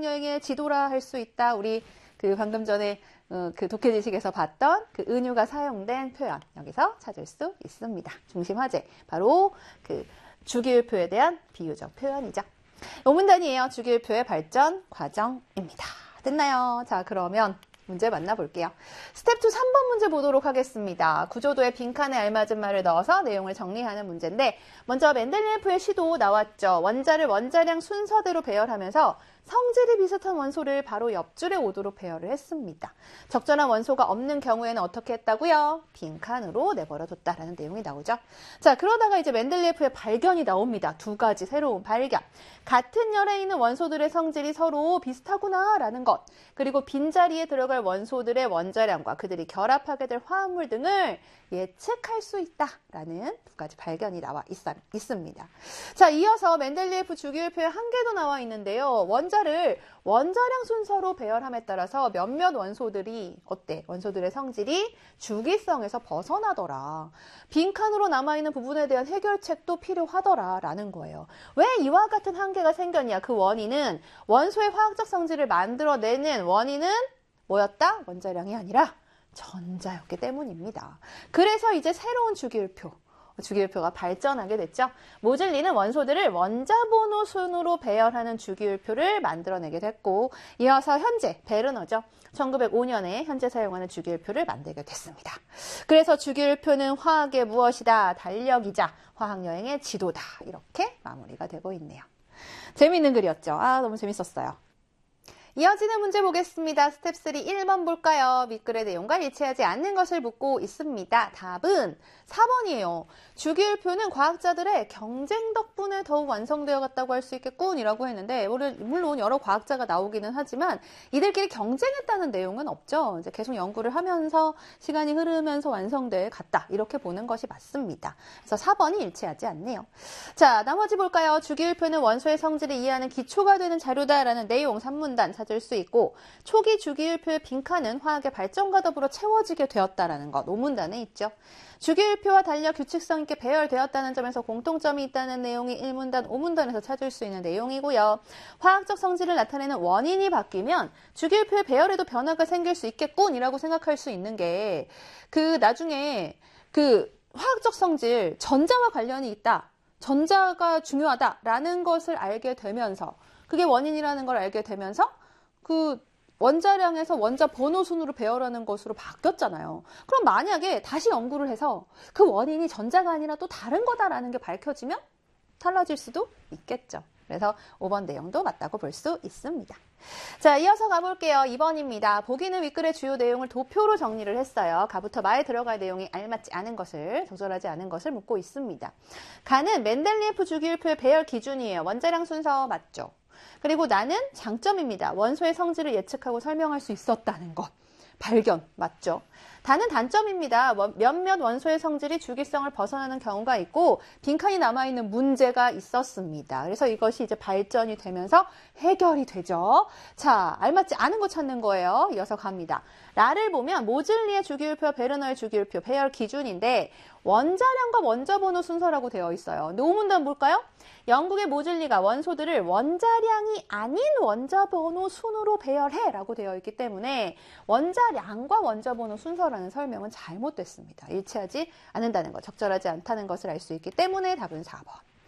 화학여행의 지도라 할 수 있다. 우리 그 방금 전에 그 독해지식에서 봤던 그 은유가 사용된 표현 여기서 찾을 수 있습니다. 중심 화제 바로 그 주기율표에 대한 비유적 표현이죠. 오문단이에요. 주기율표의 발전 과정입니다. 됐나요? 자, 그러면 문제 만나볼게요. 스텝 2 3번 문제 보도록 하겠습니다. 구조도에 빈칸에 알맞은 말을 넣어서 내용을 정리하는 문제인데 먼저 멘델리예프의 시도 나왔죠. 원자를 원자량 순서대로 배열하면서 성질이 비슷한 원소를 바로 옆줄에 오도록 배열을 했습니다. 적절한 원소가 없는 경우에는 어떻게 했다고요? 빈칸으로 내버려뒀다라는 내용이 나오죠. 자, 그러다가 이제 멘델리예프의 발견이 나옵니다. 두 가지 새로운 발견. 같은 열에 있는 원소들의 성질이 서로 비슷하구나라는 것. 그리고 빈자리에 들어갈 원소들의 원자량과 그들이 결합하게 될 화합물 등을 예측할 수 있다라는 두 가지 발견이 나와 있습니다. 자, 이어서 멘델리예프 주기율표에 한 개도 나와 있는데요. 원자를 원자량 순서로 배열함에 따라서 몇몇 원소들이 어때? 원소들의 성질이 주기성에서 벗어나더라. 빈칸으로 남아있는 부분에 대한 해결책도 필요하더라라는 거예요. 왜 이와 같은 한계가 생겼냐? 그 원인은 원소의 화학적 성질을 만들어내는 원인은 뭐였다? 원자량이 아니라 전자였기 때문입니다. 그래서 이제 새로운 주기율표가 발전하게 됐죠. 모즐리는 원소들을 원자번호 순으로 배열하는 주기율표를 만들어내게 됐고 이어서 현재 베르너죠. 1905년에 현재 사용하는 주기율표를 만들게 됐습니다. 그래서 주기율표는 화학의 무엇이다? 달력이자 화학여행의 지도다. 이렇게 마무리가 되고 있네요. 재미있는 글이었죠. 아, 너무 재밌었어요. 이어지는 문제 보겠습니다. 스텝 3 1번 볼까요? 밑글의 내용과 일치하지 않는 것을 묻고 있습니다. 답은 4번이에요. 주기율표는 과학자들의 경쟁 덕분에 더욱 완성되어 갔다고 할 수 있겠군이라고 했는데 물론 여러 과학자가 나오기는 하지만 이들끼리 경쟁했다는 내용은 없죠. 이제 계속 연구를 하면서 시간이 흐르면서 완성돼 갔다. 이렇게 보는 것이 맞습니다. 그래서 4번이 일치하지 않네요. 자, 나머지 볼까요? 주기율표는 원소의 성질을 이해하는 기초가 되는 자료다라는 내용 3문단 찾을 수 있고 초기 주기율표의 빈칸은 화학의 발전과 더불어 채워지게 되었다라는 것 5문단에 있죠. 주기율표와 달력 규칙성 있게 배열되었다는 점에서 공통점이 있다는 내용이 1문단, 5문단에서 찾을 수 있는 내용이고요. 화학적 성질을 나타내는 원인이 바뀌면 주기율표의 배열에도 변화가 생길 수 있겠군이라고 생각할 수 있는 게 나중에 화학적 성질, 전자와 관련이 있다. 전자가 중요하다라는 것을 알게 되면서 그게 원인이라는 걸 알게 되면서 원자량에서 원자 번호 순으로 배열하는 것으로 바뀌었잖아요. 그럼 만약에 다시 연구를 해서 그 원인이 전자가 아니라 또 다른 거다라는 게 밝혀지면 달라질 수도 있겠죠. 그래서 5번 내용도 맞다고 볼 수 있습니다. 자, 이어서 가볼게요. 2번입니다. 보기는 윗글의 주요 내용을 도표로 정리를 했어요. 가부터 마에 들어갈 내용이 알맞지 않은 것을, 적절하지 않은 것을 묻고 있습니다. 가는 멘델리예프 주기율표의 배열 기준이에요. 원자량 순서 맞죠? 그리고 나는 장점입니다. 원소의 성질을 예측하고 설명할 수 있었다는 것. 발견, 맞죠? 다는 단점입니다. 몇몇 원소의 성질이 주기성을 벗어나는 경우가 있고 빈칸이 남아있는 문제가 있었습니다. 그래서 이것이 이제 발전이 되면서 해결이 되죠. 자, 알맞지 않은 거 찾는 거예요. 이어서 갑니다. 라를 보면 모즐리의 주기율표와 베르너의 주기율표 배열 기준인데 원자량과 원자번호 순서라고 되어 있어요. 노문단 볼까요? 영국의 모즐리가 원소들을 원자량이 아닌 원자번호 순으로 배열해 라고 되어 있기 때문에 원자량과 원자번호 순서라는 설명은 잘못됐습니다. 일치하지 않는다는 것, 적절하지 않다는 것을 알 수 있기 때문에 답은 4번.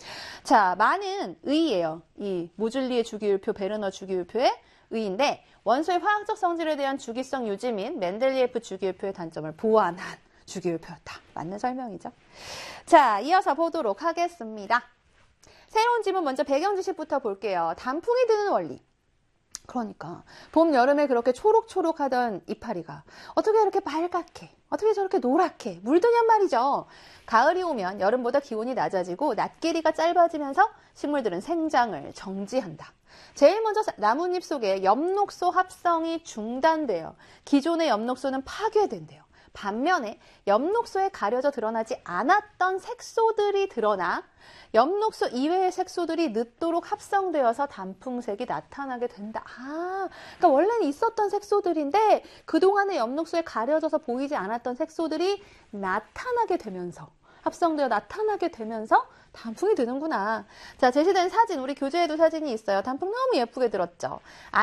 자, 마는 의예요. 이 모즐리의 주기율표, 베르너 주기율표의 의인데 원소의 화학적 성질에 대한 주기성 유지 및 멘델리예프 주기율표의 단점을 보완한 주기율표였다. 맞는 설명이죠. 자, 이어서 보도록 하겠습니다. 새로운 지문 먼저 배경 지식부터 볼게요. 단풍이 드는 원리. 그러니까 봄, 여름에 그렇게 초록초록하던 이파리가 어떻게 이렇게 빨갛게, 어떻게 저렇게 노랗게 물드냔 말이죠. 가을이 오면 여름보다 기온이 낮아지고 낮 길이가 짧아지면서 식물들은 생장을 정지한다. 제일 먼저 나뭇잎 속에 엽록소 합성이 중단돼요. 기존의 엽록소는 파괴된대요. 반면에 엽록소에 가려져 드러나지 않았던 색소들이 드러나 엽록소 이외의 색소들이 늦도록 합성되어서 단풍색이 나타나게 된다. 그러니까 원래는 있었던 색소들인데 그동안의 엽록소에 가려져서 보이지 않았던 색소들이 나타나게 되면서 합성되어 나타나게 되면서 단풍이 드는구나. 자, 제시된 사진, 우리 교재에도 사진이 있어요. 단풍 너무 예쁘게 들었죠.